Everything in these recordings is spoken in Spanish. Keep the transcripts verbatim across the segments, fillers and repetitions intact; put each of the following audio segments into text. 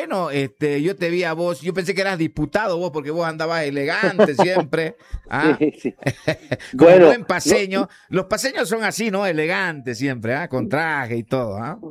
bueno, este, yo te vi a vos, yo pensé que eras diputado vos, porque vos andabas elegante siempre, ¿ah? Sí, sí. Como Bueno, buen lo- paseño. Los paseños son así, ¿no? Elegantes siempre, ¿ah? Con traje y todo, ¿ah?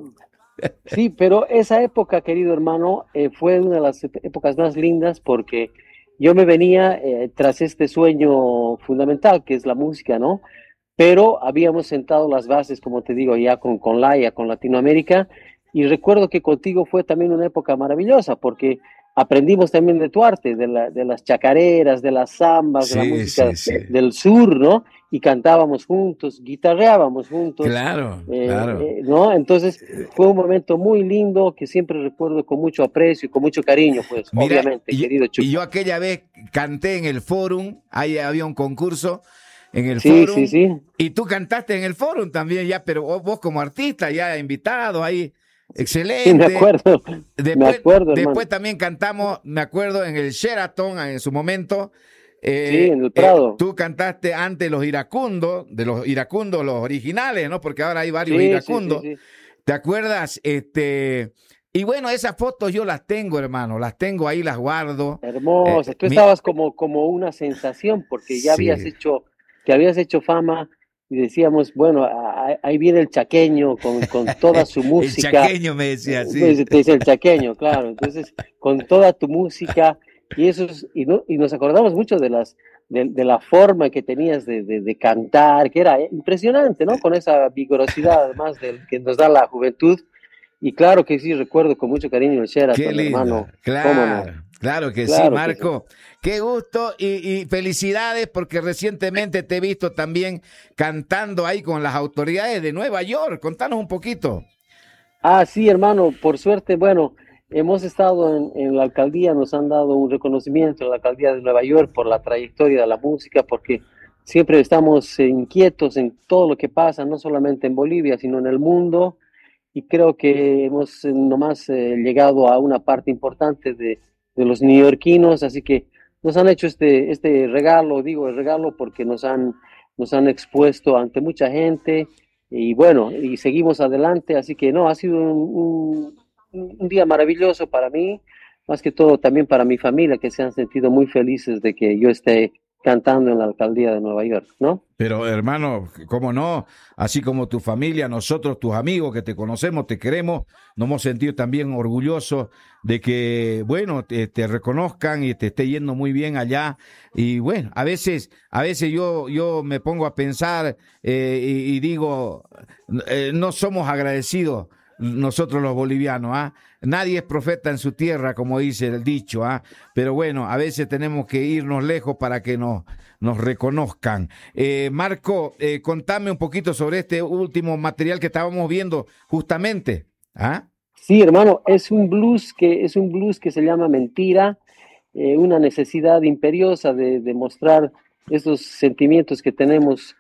sí, pero esa época, querido hermano, eh, fue una de las ep- épocas más lindas porque yo me venía eh, tras este sueño fundamental que es la música, ¿no? Pero habíamos sentado las bases, como te digo, ya con, con Laia, con Latinoamérica, y recuerdo que contigo fue también una época maravillosa, porque aprendimos también de tu arte, de, la, de las chacareras, de las zambas, de la Sí, música sí, sí. del sur, ¿no? Y cantábamos juntos, guitarreábamos juntos, Claro, claro. eh, eh, ¿no? Entonces fue un momento muy lindo que siempre recuerdo con mucho aprecio y con mucho cariño, pues, Mira, obviamente, y, querido y yo Chuco. aquella vez canté en el Fórum, ahí había un concurso en el Sí, sí, Fórum, sí, y tú cantaste en el Fórum también, ya, pero vos, vos como artista, ya invitado ahí, sí, me excelente. acuerdo, me Después, acuerdo, hermano. después también cantamos, me acuerdo, en el Sheraton en su momento. Sí, eh, en el eh, Prado. tú cantaste antes los iracundos, de los iracundos, los originales, ¿no? Porque ahora hay varios Sí, sí, sí, iracundos. sí. ¿Te acuerdas? Este, y bueno, esas fotos yo las tengo, hermano, las tengo ahí, las guardo. Hermosa. Eh, Tú mi- estabas como, como una sensación porque ya habías sí, hecho, te habías hecho fama y decíamos, bueno, a- a- ahí viene el chaqueño con, con toda su el música. chaqueño me decía Eh, así. pues, te dice el chaqueño, claro. Entonces, con toda tu música y eso es- y, no, y nos acordamos mucho de las de, de la forma que tenías de, de, de cantar, que era impresionante, ¿no? Con esa vigorosidad además del que nos da la juventud. Y claro que sí, recuerdo con mucho cariño el Qué Sheraton, lindo. hermano. ¿Cómo no? Claro, claro que sí, Claro que sí. Marco. Qué gusto y, y felicidades porque recientemente te he visto también cantando ahí con las autoridades de Nueva York. Contanos un poquito. Ah, sí, hermano, por suerte, bueno, hemos estado en, en la alcaldía, nos han dado un reconocimiento en la alcaldía de Nueva York por la trayectoria de la música, porque siempre estamos eh, inquietos en todo lo que pasa, no solamente en Bolivia, sino en el mundo, y creo que hemos eh, nomás eh, llegado a una parte importante de, de los neoyorquinos, así que nos han hecho este, este regalo, digo el regalo porque nos han, nos han expuesto ante mucha gente y bueno, y seguimos adelante, así que no, ha sido un, un, un día maravilloso para mí, más que todo también para mi familia, que se han sentido muy felices de que yo esté cantando en la alcaldía de Nueva York, ¿no? Pero hermano, cómo no, así como tu familia, nosotros, tus amigos que te conocemos, te queremos, nos hemos sentido también orgullosos de que, bueno, te, te reconozcan y te esté yendo muy bien allá. Y bueno, a veces, a veces yo, yo me pongo a pensar eh, y, y digo, eh, no somos agradecidos nosotros los bolivianos, ¿ah? Nadie es profeta en su tierra, como dice el dicho, ¿ah? Pero bueno, a veces tenemos que irnos lejos para que nos, nos reconozcan. Eh, Marco, eh, contame un poquito sobre este último material que estábamos viendo justamente, ¿ah? Sí, hermano, es un blues que es un blues que se llama Mentira, eh, una necesidad imperiosa de, de mostrar esos sentimientos que tenemos,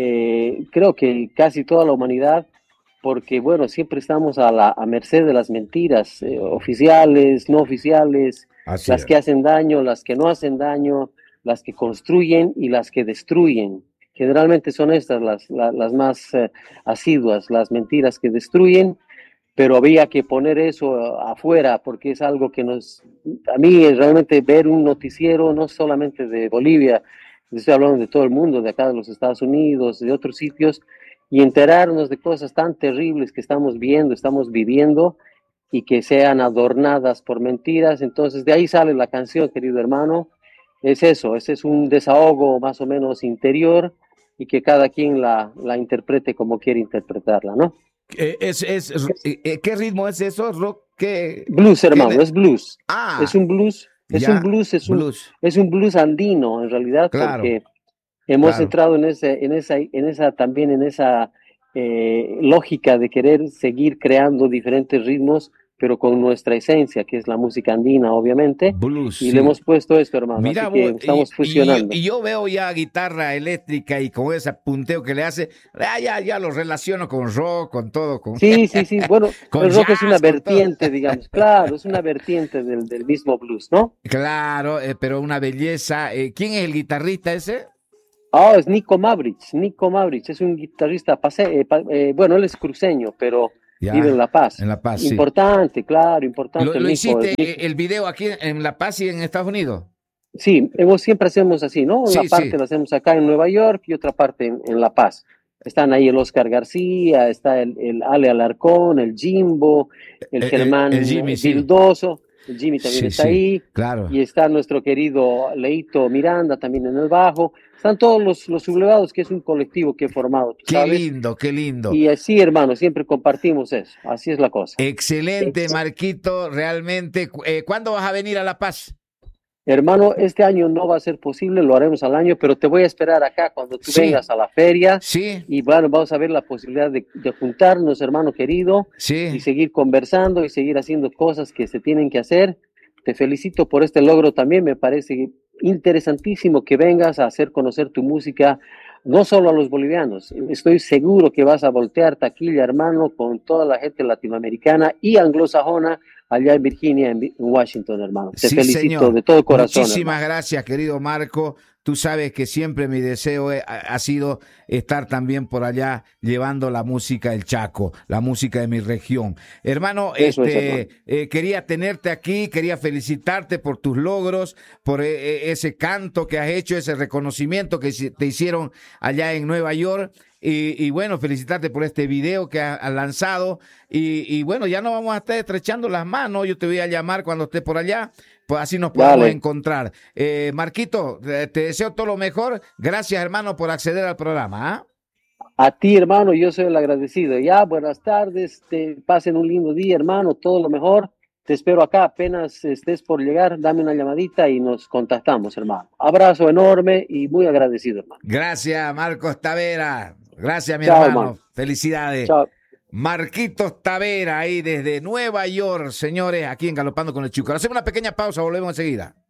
eh, creo que casi toda la humanidad, porque bueno, siempre estamos a la a merced de las mentiras, eh, oficiales, no oficiales, Así las es. que hacen daño, las que no hacen daño, las que construyen y las que destruyen. Generalmente son estas las, la- las más eh, asiduas, las mentiras que destruyen, pero había que poner eso afuera porque es algo que nos, a mí es realmente ver un noticiero no solamente de Bolivia, estoy hablando de todo el mundo, de acá de los Estados Unidos, de otros sitios, y enterarnos de cosas tan terribles que estamos viendo, estamos viviendo, y que sean adornadas por mentiras. Entonces de ahí sale la canción, querido hermano, es eso, ese es un desahogo más o menos interior y que cada quien la, la interprete como quiere interpretarla, ¿no? Eh, es, es, eh, eh, ¿qué ritmo es eso, Rock? ¿Qué, Blues, qué hermano, le- es blues. Es Ah, un blues, es un ya, blues, es un, blues. es un blues andino en realidad, Claro, porque hemos claro. entrado en ese, en esa, en esa, también en esa eh, lógica de querer seguir creando diferentes ritmos, pero con nuestra esencia, que es la música andina, obviamente, Blues, y le sí. hemos puesto esto, hermano, Mira así que vos, y, estamos y, yo, fusionando. y yo veo ya guitarra eléctrica y con ese punteo que le hace, ah, ya, ya lo relaciono con rock, con todo, con, Sí, sí, sí, bueno, con el rock es una jazz, con todo. vertiente, digamos, claro, es una vertiente del, del mismo blues, ¿no? Claro, eh, pero una belleza. Eh, ¿quién es el guitarrista ese? Ah, es Nico Mavrich. Nico Mavrich es un guitarrista, pase, eh, pa- eh, bueno, él es cruceño, pero Ya, vive en La Paz. en La Paz, sí. Importante, claro, importante. ¿Lo, el lo mismo- hiciste el mismo- el video aquí en La Paz y en Estados Unidos? Sí, hemos, siempre hacemos así, ¿no? Una Sí, parte sí. la hacemos acá en Nueva York y otra parte en, en La Paz. Están ahí el Oscar García, está el, el Ale Alarcón, el Jimbo, el El, el- Germán el Jimmy, sí. Vildoso, el Jimmy también Sí, está sí, ahí, claro. y está nuestro querido Leito Miranda también en el bajo. Están todos los, los sublevados, que es un colectivo que he formado, tú Qué sabes. lindo, qué lindo. Y así, hermano, siempre compartimos eso. Así es la cosa. Excelente, Marquito, realmente. Eh, ¿Cuándo vas a venir a La Paz? Hermano, este año no va a ser posible, lo haremos al año, pero te voy a esperar acá cuando tú Sí. vengas a la feria. Sí, Y bueno, vamos a ver la posibilidad de, de juntarnos, hermano querido, y sí. seguir conversando y seguir haciendo cosas que se tienen que hacer. Te felicito por este logro también, me parece interesantísimo que vengas a hacer conocer tu música, no solo a los bolivianos. Estoy seguro que vas a voltear taquilla, hermano, con toda la gente latinoamericana y anglosajona allá en Virginia, en, en Washington, hermano. Te Sí, felicito señor. de todo corazón. Muchísimas hermano. gracias, querido Marco. Tú sabes que siempre mi deseo ha, ha sido estar también por allá llevando la música del Chaco, la música de mi región. Hermano, Eso es, este, hermano. eh, quería tenerte aquí, quería felicitarte por tus logros, por eh, ese canto que has hecho, ese reconocimiento que te hicieron allá en Nueva York. Y, y bueno, felicitarte por este video que has lanzado. Y, y bueno, ya no vamos a estar estrechando las manos. Yo te voy a llamar cuando esté por allá, pues así nos podemos Dale. encontrar. Eh, Marquito, te, te deseo todo lo mejor. Gracias, hermano, por acceder al programa. ¿Ah? A ti, hermano, yo soy el agradecido. Ya, buenas tardes, te pasen un lindo día, hermano, todo lo mejor. Te espero acá, apenas estés por llegar, dame una llamadita y nos contactamos, hermano. Abrazo enorme y muy agradecido, hermano. Gracias, Marcos Tavera. Gracias, mi Chao, hermano. hermano. Felicidades. Chao. Marquitos Tavera, ahí desde Nueva York, señores, aquí en Galopando con el Chico. Hacemos una pequeña pausa, volvemos enseguida.